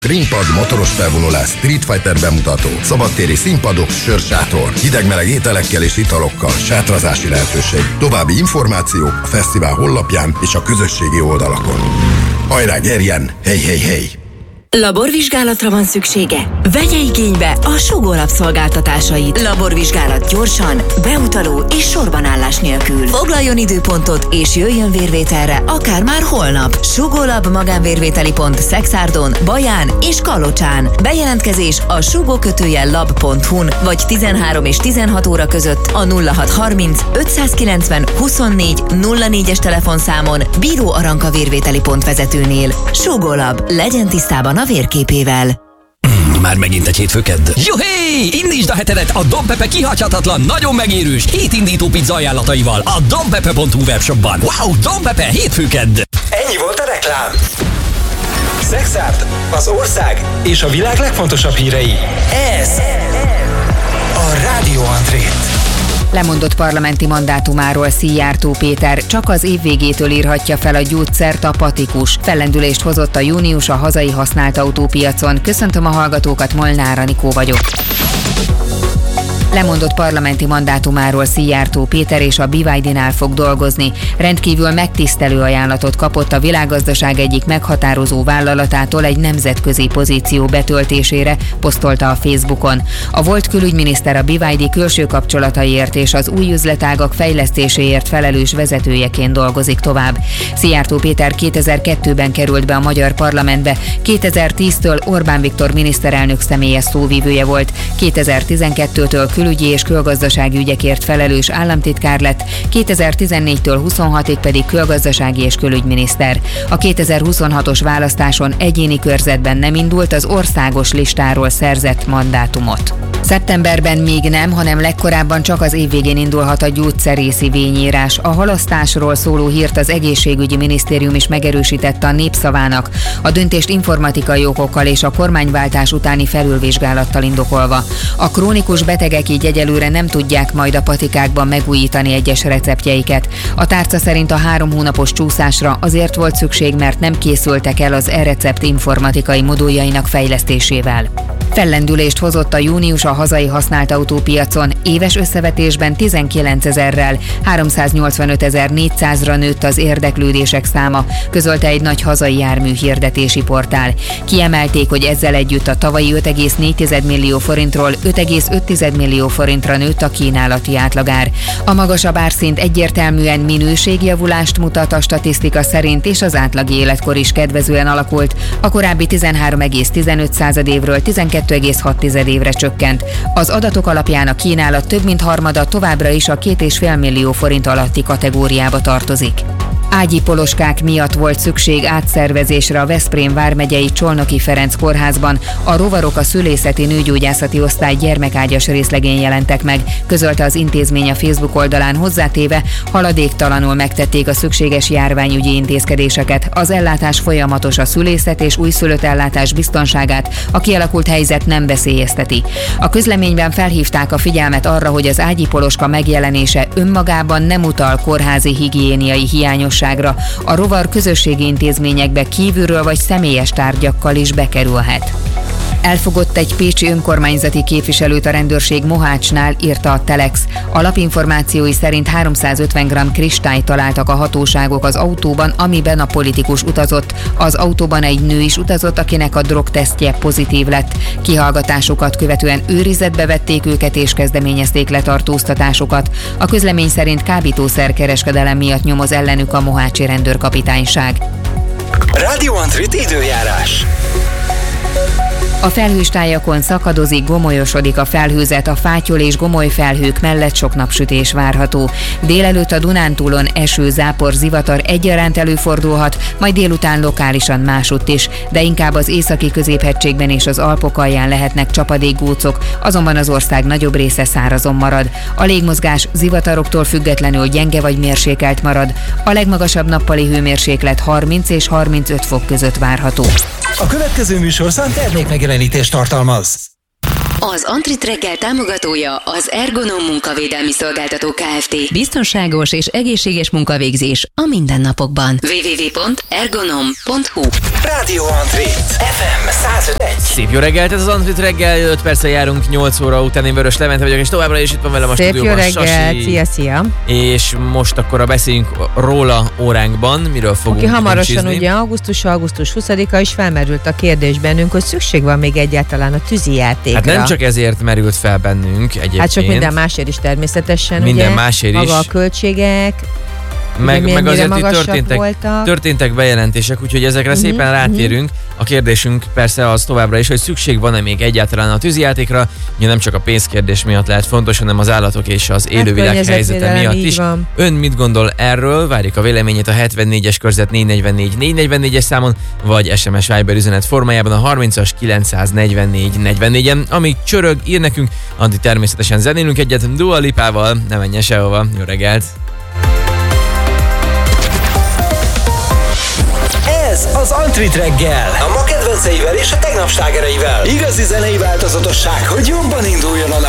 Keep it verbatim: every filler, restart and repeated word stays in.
Ringpad, motoros felvonulás, Street Fighter bemutató, szabadtéri színpadok, sörsátor, hideg-meleg ételekkel és italokkal, sátrazási lehetőség. További információk a fesztivál honlapján és a közösségi oldalakon. Hajrá, gyerjen! Hey, hey, hey! Laborvizsgálatra van szüksége? Vegye igénybe a Sugó Lab szolgáltatásait. Laborvizsgálat gyorsan, beutaló és sorbanállás nélkül. Foglaljon időpontot és jöjjön vérvételre, akár már holnap. Sugó Lab magánvérvételi pont Szexárdon, Baján és Kalocsán. Bejelentkezés a sugó kötőjel lab pont hu-n vagy tizenhárom és tizenhat óra között a nulla hat harminc ötszázkilencven huszonnégy nulla négyes telefonszámon Bíró Aranka vérvételi pont vezetőnél. Sugó Lab, legyen tisztában a vérképével. Mm, már megint egy hétfőkedd. Juhé! Indítsd a hetedet a Don Pepe kihagyhatatlan, nagyon megérős, hétindító pizza ajánlataival a donpepe pont hu webshopban. Wow, Don Pepe hétfőkedd! Ennyi volt a reklám. Szexárd, az ország és a világ legfontosabb hírei. Ez a Rádió Antrét. Lemondott parlamenti mandátumáról Szijjártó Péter csak az év végétől írhatja fel a gyógyszert a patikus. Fellendülést hozott a június a hazai használt autópiacon. Köszöntöm a hallgatókat, Molnár Anikó vagyok. Lemondott parlamenti mandátumáról Szijjártó Péter és a bé vé dé-nál fog dolgozni. Rendkívül megtisztelő ajánlatot kapott a világgazdaság egyik meghatározó vállalatától egy nemzetközi pozíció betöltésére, posztolta a Facebookon. A volt külügyminiszter a bé vé dé külső kapcsolataiért és az új üzletágak fejlesztéséért felelős vezetőjeként dolgozik tovább. Szijjártó Péter kétezer-kettőben került be a magyar parlamentbe, kétezer-tíztől Orbán Viktor miniszterelnök személyes szóvivője volt, kétezer-tizenkettőtől külügyi és külgazdasági ügyekért felelős államtitkár lett, kétezer-tizennégytől huszonhatig pedig külgazdasági és külügyminiszter. A kétezer-huszonhatos választáson egyéni körzetben nem indult, az országos listáról szerzett mandátumot. Szeptemberben még nem, hanem legkorábban csak az év végén indulhat a gyógyszerészi vényírás. A halasztásról szóló hírt az egészségügyi minisztérium is megerősítette a Népszavának, a döntést informatikai okokkal és a kormányváltás utáni felülvizsgálattal indokolva. A krónikus betegek így egyelőre nem tudják majd a patikákban megújítani egyes receptjeiket. A tárca szerint a három hónapos csúszásra azért volt szükség, mert nem készültek el az e-recept informatikai moduljainak fejlesztésével. Fellendülést hozott a június a hazai használt autópiacon, éves összevetésben tizenkilencezerrel, háromszáznyolcvanötezer-négyszázra nőtt az érdeklődések száma, közölte egy nagy hazai jármű hirdetési portál. Kiemelték, hogy ezzel együtt a tavalyi öt egész négy millió forintról öt egész öt millió forintra nőtt a kínálati átlagár. A magasabb árszint egyértelműen minőségjavulást mutat a statisztika szerint, és az átlagi életkor is kedvezően alakult. A korábbi tizenhárom egész tizenöt évről tizenkettő egész hat évre csökkent. Az adatok alapján a kínálat több mint harmada továbbra is a két és fél millió forint alatti kategóriába tartozik. Ágyi poloskák miatt volt szükség átszervezésre a Veszprém vármegyei Csolnoki Ferenc kórházban. A rovarok a szülészeti nőgyógyászati osztály gyermekágyas részlegén jelentek meg, közölte az intézmény a Facebook oldalán, hozzátéve, haladéktalanul megtették a szükséges járványügyi intézkedéseket. Az ellátás folyamatos, a szülészet és újszülött ellátás biztonságát a kialakult helyzet nem veszélyezteti. A közleményben felhívták a figyelmet arra, hogy az ágyi poloska megjelenése önmagában nem utal kórházi higiéniai hiányosságra. A rovar közösségi intézményekbe kívülről vagy személyes tárgyakkal is bekerülhet. Elfogott egy pécsi önkormányzati képviselőt a rendőrség Mohácsnál, írta a Telex. A lapinformációi szerint háromszázötven gramm kristályt találtak a hatóságok az autóban, amiben a politikus utazott. Az autóban egy nő is utazott, akinek a drogtesztje pozitív lett. Kihallgatásokat követően őrizetbe vették őket és kezdeményezték letartóztatásokat. A közlemény szerint kábítószerkereskedelem miatt nyomoz ellenük a mohácsi rendőrkapitányság. Rádió Antrit időjárás. A felhős tájakon szakadozik, gomolyosodik a felhőzet, a fátyol és gomoly felhők mellett sok napsütés várható. Délelőtt a Dunántúlon eső, zápor, zivatar egyaránt előfordulhat, majd délután lokálisan másutt is, de inkább az északi középhegységben és az Alpok alján lehetnek csapadékgócok, azonban az ország nagyobb része szárazon marad. A légmozgás zivataroktól függetlenül gyenge vagy mérsékelt marad. A legmagasabb nappali hőmérséklet harminc és harmincöt fok között várható. A következő műsorszám termékmegjelenítést tartalmaz. Az Antrit reggel támogatója az Ergonom munkavédelmi szolgáltató Kft. Biztonságos és egészséges munkavégzés a mindennapokban. double-u double-u double-u pont ergonom pont hu Rádió Antrit ef em száz öt egész egy. Szép jó reggelt, ez az Antrit reggel, öt perccel járunk nyolc óra után, én Vörös Levente vagyok, és továbbra is itt van velem a Szép stúdióban jó reggelt, Sasi. szia, szia. És most akkor a beszéljünk róla óránkban, miről fogunk Aki hamarosan incsizni. ugye augusztus, augusztus huszadika is felmerült a kérdés bennünk, hogy szükség van még egyáltalán a tűzijátékra. Hát nem csak ezért merült fel bennünk egyébként. Hát sok minden másért is természetesen, Minden ugye? másért Maga is. a költségek, meg, ugye meg azért itt magasak történtek, voltak. történtek bejelentések, úgyhogy ezekre uh-huh, szépen rátérünk. A kérdésünk persze az továbbra is, hogy szükség van-e még egyáltalán a tűzijátékra. Ugye nem csak a pénzkérdés miatt lehet fontos, hanem az állatok és az élővilág hát, helyzete miatt is. Van. Ön mit gondol erről? Várjuk a véleményét a hetvennégyes körzet négy negyvennégy négy negyvennégyes számon, vagy es em es Viber üzenet formájában a harmincas kilencszáznegyvennégy negyvennégyen. Amíg csörög, ír nekünk, addig természetesen zenélünk egyet Dua Lipával, ne menjen sehova. Jó reggelt! Ez az Antrit reggel. A ma kedvenceivel és a tegnap slágereivel. Igazi zenei változatosság, hogy jobban induljon a nap.